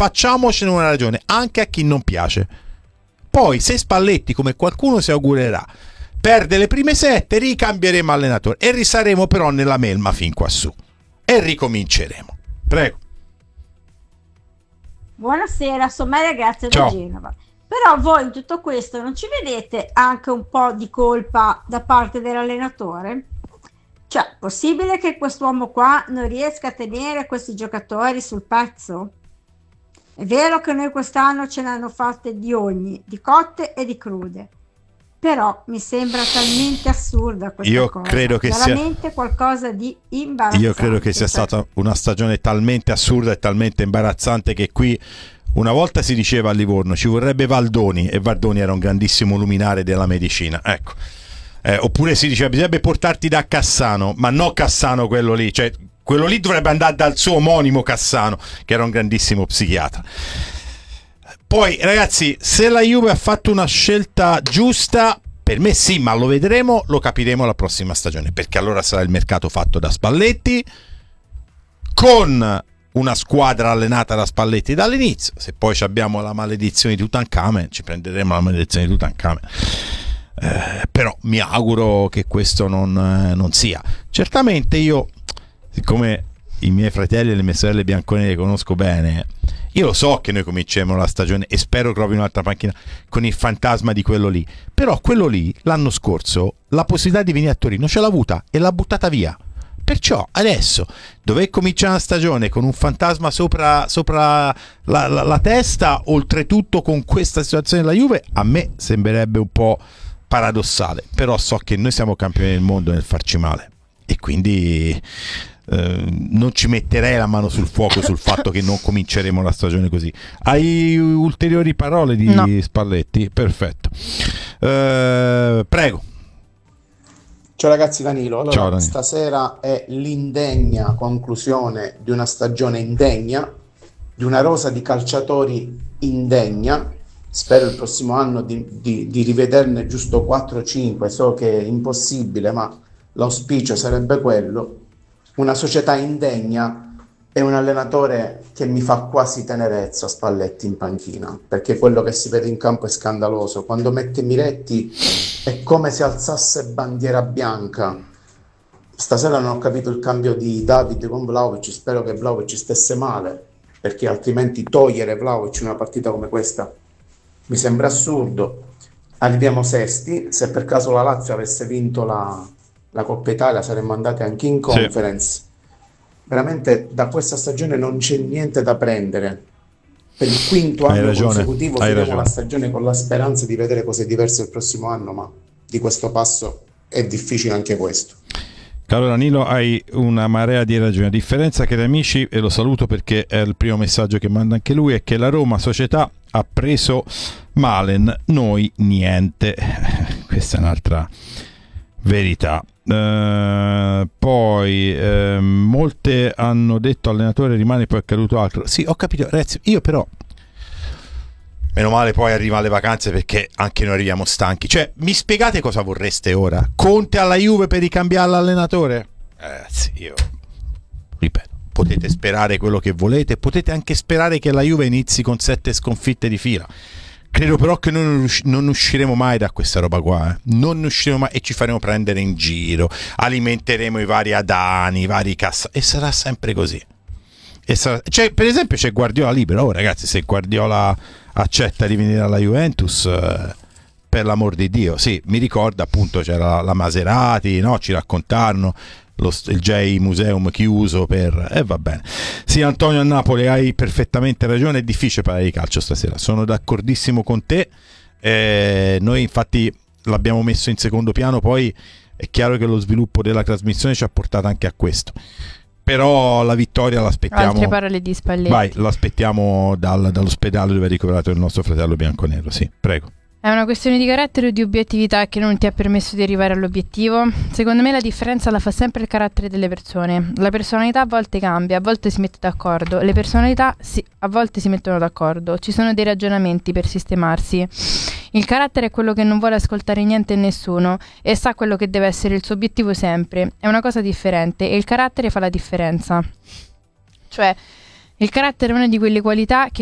facciamocene una ragione anche a chi non piace. Poi se Spalletti, come qualcuno si augurerà, perde le prime 7, ricambieremo allenatore e risaremo però nella melma fin quassù e ricominceremo. Prego. Buonasera, sono Maria Grazia da Genova. Però voi in tutto questo non ci vedete anche un po' di colpa da parte dell'allenatore? Cioè, possibile che quest'uomo qua non riesca a tenere questi giocatori sul pezzo? È vero che noi quest'anno ce ne hanno fatte di ogni, di cotte e di crude, però mi sembra talmente assurda questa cosa. Credo che veramente qualcosa di imbarazzante. Io credo che sia stata una stagione talmente assurda e talmente imbarazzante che qui una volta si diceva a Livorno ci vorrebbe Valdoni, e Valdoni era un grandissimo luminare della medicina, ecco. Oppure si diceva bisognerebbe portarti da Cassano, ma no Cassano quello lì, cioè quello lì dovrebbe andare dal suo omonimo Cassano, che era un grandissimo psichiatra. Poi ragazzi, se la Juve ha fatto una scelta giusta, per me sì, ma lo vedremo, lo capiremo la prossima stagione, perché allora sarà il mercato fatto da Spalletti, con una squadra allenata da Spalletti dall'inizio. Se poi abbiamo la maledizione di Tutankhamen, ci prenderemo la maledizione di Tutankhamen. Però mi auguro che questo non sia. Certamente io, siccome i miei fratelli e le mie sorelle bianconere le conosco bene, io lo so che noi cominceremo la stagione e spero trovi un'altra panchina con il fantasma di quello lì, però quello lì l'anno scorso la possibilità di venire a Torino ce l'ha avuta e l'ha buttata via. Perciò adesso dover cominciare una stagione con un fantasma sopra la testa, oltretutto con questa situazione della Juve, a me sembrerebbe un po' paradossale, però so che noi siamo campioni del mondo nel farci male e quindi non ci metterei la mano sul fuoco sul fatto che non cominceremo la stagione così. Hai ulteriori parole di No. Spalletti? Perfetto. Prego. Ciao ragazzi, Danilo. Allora, Ciao, Danilo. Stasera è l'indegna conclusione di una stagione indegna, di una rosa di calciatori indegna. Spero il prossimo anno di rivederne giusto 4-5, so che è impossibile, ma l'auspicio sarebbe quello. Una società indegna e un allenatore che mi fa quasi tenerezza, Spalletti in panchina, perché quello che si vede in campo è scandaloso. Quando mette Miretti è come se alzasse bandiera bianca. Stasera non ho capito il cambio di David con Vlahovic, spero che Vlahovic stesse male, perché altrimenti togliere Vlahovic in una partita come questa mi sembra assurdo. Arriviamo sesti, se per caso la Lazio avesse vinto la Coppa Italia saremmo andati anche in Conference. Veramente da questa stagione non c'è niente da prendere. Per il quinto anno consecutivo finiamo la stagione con la speranza di vedere cose diverse il prossimo anno, ma di questo passo è difficile anche questo. Caro Danilo, hai una marea di ragioni. La differenza che gli amici, e lo saluto perché è il primo messaggio che manda anche lui, è che la Roma società ha preso Malen, noi niente. Questa è un'altra verità. Poi molte hanno detto allenatore rimane, poi è accaduto altro. Sì, ho capito ragazzi, io però meno male poi arriva alle vacanze perché anche noi arriviamo stanchi. Cioè, mi spiegate cosa vorreste ora? Conte alla Juve per ricambiare l'allenatore? Ragazzi, io ripeto, potete sperare quello che volete, potete anche sperare che la Juve inizi con 7 sconfitte di fila. Credo però che noi non usciremo mai da questa roba qua, non ne usciremo mai e ci faremo prendere in giro, alimenteremo i vari Adani, i vari Cassa e sarà sempre così. Cioè, per esempio c'è Guardiola libero, ragazzi, se Guardiola accetta di venire alla Juventus, per l'amor di Dio, sì, mi ricorda appunto c'era la Maserati, no? Ci raccontarono il J Museum chiuso va bene. Sì, Antonio a Napoli, hai perfettamente ragione, è difficile parlare di calcio stasera, sono d'accordissimo con te. Noi infatti l'abbiamo messo in secondo piano, poi è chiaro che lo sviluppo della trasmissione ci ha portato anche a questo, però la vittoria l'aspettiamo. Altre parole di Spalletti. Vai, l'aspettiamo dall'ospedale dove è ricoverato il nostro fratello bianconero. Sì, prego. È una questione di carattere o di obiettività che non ti ha permesso di arrivare all'obiettivo? Secondo me la differenza la fa sempre il carattere delle persone. La personalità a volte cambia, a volte si mette d'accordo. Le personalità a volte si mettono d'accordo. Ci sono dei ragionamenti per sistemarsi. Il carattere è quello che non vuole ascoltare niente e nessuno e sa quello che deve essere il suo obiettivo sempre. È una cosa differente e il carattere fa la differenza. Cioè, il carattere è una di quelle qualità che